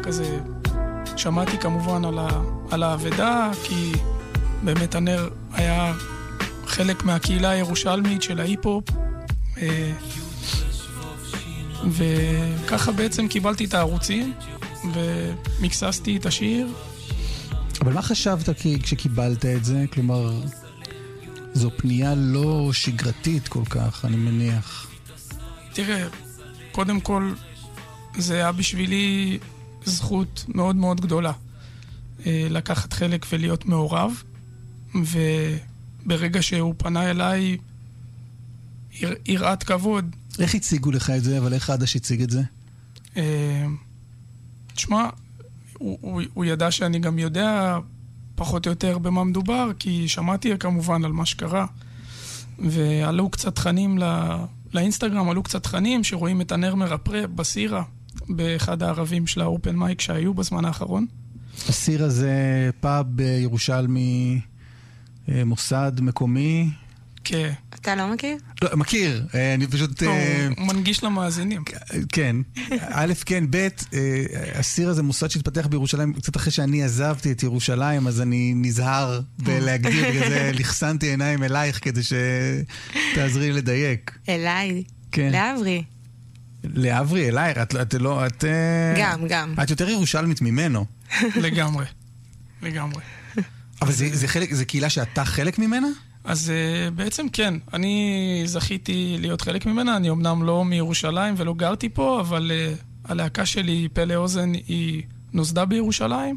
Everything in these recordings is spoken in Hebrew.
כזה שמעתי כמובן על העבדה, כי באמת הנר היה חלק מהקהילה הירושלמית של ההיפ-הופ, וככה בעצם קיבלתי את הערוצים ומקססתי את השיר. אבל מה חשבת כשקיבלת את זה? כלומר, זו פנייה לא שגרתית כל כך, אני מניח. תראה, קודם כל זה היה בשבילי זכות מאוד מאוד גדולה לקחת חלק ולהיות מעורב, וברגע שהוא פנה אליי יראת כבוד. איך הציגו לך את זה, אבל איך עדש הציג את זה? תשמע, הוא ידע שאני גם יודע פחות או יותר במה מדובר, כי שמעתי כמובן על מה שקרה, ועלו קצת תכנים לאינסטגרם, עלו קצת תכנים שרואים את הנר מרפרה בסירה, באחד הערבים של האופן מייק שהיו בזמן האחרון. הסירה זה פאב בירושלמי, מוסד מקומי. כן. אתה לא מכיר? לא, מכיר. אני פשוט... הוא מנגיש למאזינים. כן. א', כן, ב', הסירה זה מוסד שהתפתח בירושלים, קצת אחרי שאני עזבתי את ירושלים, אז אני נזהר בלהגדיר, בגלל זה לחסנתי עיניים אלייך, כדי שתעזרי לדייק. אליי. כן. לעברי. לעברי, אלייך, את לא, את... גם. את יותר ירושלמית ממנו. לגמרי. אבל זה חלק, זה קהילה שאתה חלק ממנה? אז בעצם כן, אני זכיתי להיות חלק ממנה, אני אמנם לא מירושלים ולא גרתי פה, אבל הלהקה שלי, פלא אוזן, היא נוסדה בירושלים.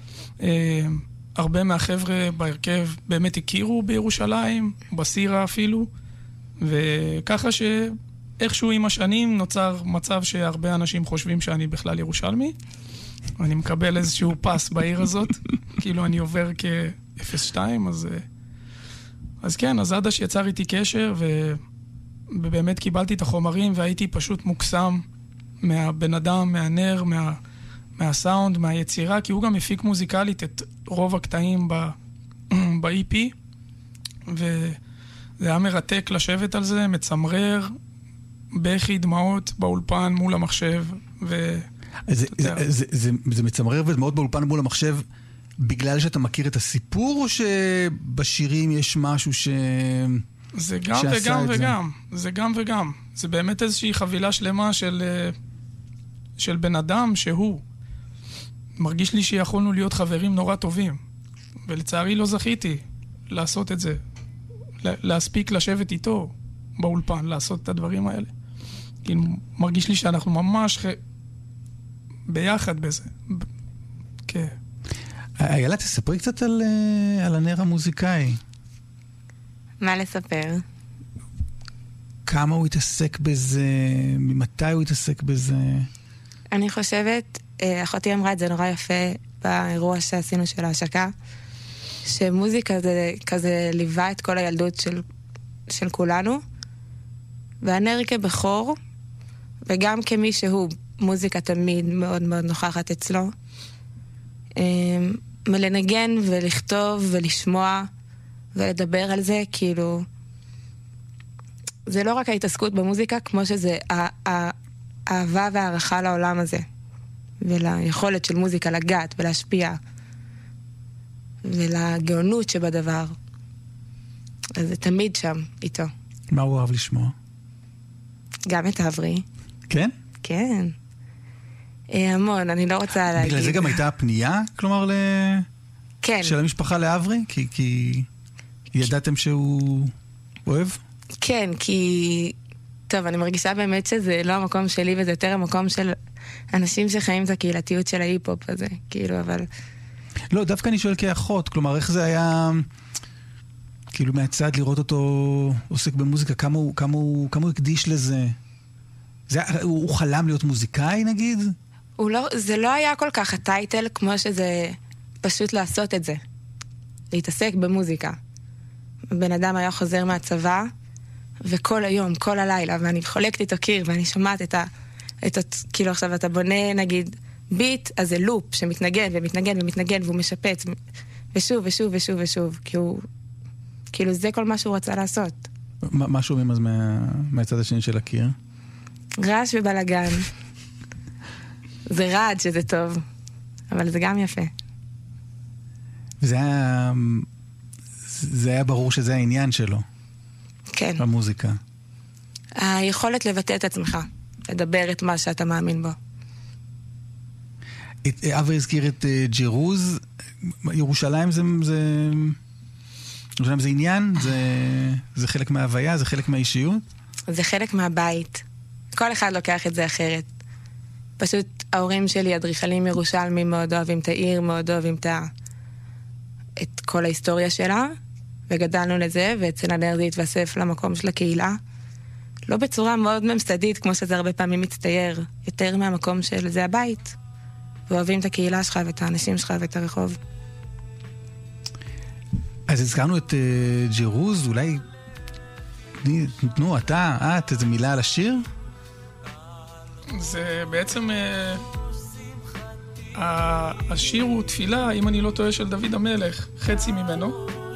הרבה מהחבר'ה בהרכב באמת הכירו בירושלים, בסירה אפילו, וככה שאיכשהו עם השנים נוצר מצב שהרבה אנשים חושבים שאני בכלל ירושלמי. אני מקבל איזשהו פס בעיר הזאת, כאילו אני עובר כ-02, אז כן, אז עדש יצר איתי קשר, ובאמת קיבלתי את החומרים, והייתי פשוט מוקסם מהבן אדם, מהנר, מהסאונד, מהיצירה, כי הוא גם הפיק מוזיקלית את רוב הקטעים ב-EP, וזה היה מרתק לשבת על זה, מצמרר, בכי דמעות באולפן מול המחשב, זה מצמרר ומאוד באולפן מול המחשב, בגלל שאתה מכיר את הסיפור, או שבשירים יש משהו זה גם וגם וגם. זה גם וגם. זה באמת איזושהי חבילה שלמה של בן אדם שהוא. מרגיש לי שיכולנו להיות חברים נורא טובים. ולצערי לא זכיתי לעשות את זה. להספיק לשבת איתו באולפן, לעשות את הדברים האלה. מרגיש לי שאנחנו ממש ביחד בזה. כן. איילה, תספרי קצת על הנר המוזיקאי. מה לספר? כמה הוא התעסק בזה? ממתי הוא התעסק בזה? אני חושבת, אחותי אמרה את זה נורא יפה באירוע שעשינו של ההשקה, שמוזיקה זה כזה ליווה את כל הילדות של כולנו, והנר כבחור, וגם כמי שהוא מוזיקה תמיד מאוד מאוד נוכחת אצלו, מלנגן ולכתוב ולשמוע ולדבר על זה, כאילו זה לא רק ההתעסקות במוזיקה, כמו שזה האהבה והערכה לעולם הזה וליכולת של מוזיקה לגעת ולהשפיע ולגאונות שבדבר. אז זה תמיד שם איתו. מה הוא אוהב לשמוע? גם את עברי. כן? כן. המון, אני לא רוצה להגיד. בגלל זה גם הייתה הפנייה, כלומר, כן. של המשפחה לעברי? כי ידעתם שהוא אוהב? כן, כי... טוב, אני מרגישה באמת שזה לא המקום שלי, וזה יותר המקום של אנשים שחיים את הקהילתיות של ההיפ-הופ הזה, כאילו, אבל... לא, דווקא אני שואל כאחות, כלומר, איך זה היה... כאילו מהצד לראות אותו עוסק במוזיקה, כמה הוא הקדיש לזה? הוא חלם להיות מוזיקאי, נגיד? זה לא היה כל כך הטייטל, כמו שזה פשוט לעשות את זה. להתעסק במוזיקה. בן אדם היה חוזר מהצבא, וכל היום, כל הלילה, ואני חולקת איתו קיר, ואני שומעת כאילו עכשיו אתה בונה, נגיד, ביט, אז זה לופ שמתנגן ומתנגן ומתנגן, והוא משפץ, ושוב ושוב ושוב ושוב, כי הוא... כאילו זה כל מה שהוא רצה לעשות. מה שומעים אז מהצד השני של הקיר? רעש ובלגן. זה רעד שזה טוב. אבל זה גם יפה. זה היה ברור שזה העניין שלו. כן. המוזיקה. היכולת לבטא את עצמך, לדבר את מה שאתה מאמין בו. אבא הזכיר את ג'ירוז. ירושלים זה עניין? זה חלק מההוויה? זה חלק מהאישיות? זה חלק מהבית. כל אחד לוקח את זה אחרת. פשוט ההורים שלי, אדריכלים ירושלמים, מאוד אוהבים את העיר, מאוד אוהבים את כל ההיסטוריה שלה, וגדלנו לזה, ואצל הנר זה התווסף למקום של הקהילה. לא בצורה מאוד ממסדית, כמו שזה הרבה פעמים מצטייר, יותר מהמקום של זה הבית. ואוהבים את הקהילה שלך, ואת האנשים שלך, ואת הרחוב. אז הזכרנו את ג'ירוז, אולי תנו את איזה מילה על השיר? זה בעצם השיר הוא תפילה, אם אני לא טועה, של דוד המלך, חצי ממנו.